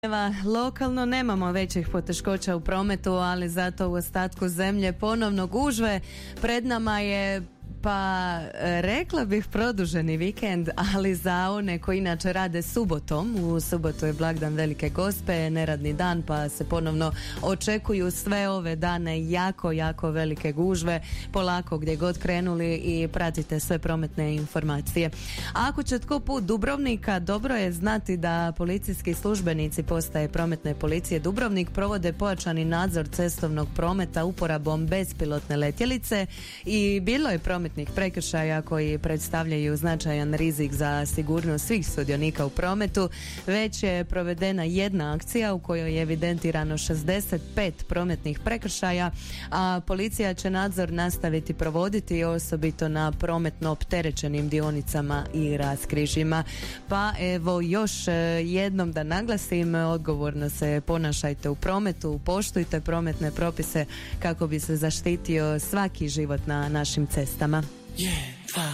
Lokalno nemamo većih poteškoća u prometu, ali zato u ostatku zemlje ponovno gužve. Pred nama je, pa rekla bih, produženi vikend, ali za one koji inače rade subotom. U subotu je blagdan Velike Gospe, neradni dan, pa se ponovno očekuju sve ove dane jako velike gužve. Polako gdje god krenuli i pratite sve prometne informacije. Ako će tko put Dubrovnika, dobro je znati da policijski službenici postaje prometne policije Dubrovnik provode pojačani nadzor cestovnog prometa uporabom bespilotne letjelice i bilo je prometnih prekršaja koji predstavljaju značajan rizik za sigurnost svih sudionika u prometu. Već je provedena jedna akcija u kojoj je evidentirano 65 prometnih prekršaja, a policija će nadzor nastaviti provoditi osobito na prometno opterećenim dionicama i raskrižjima. Pa evo još jednom da naglasim, odgovorno se ponašajte u prometu, poštujte prometne propise kako bi se zaštitio svaki život na našim cestama.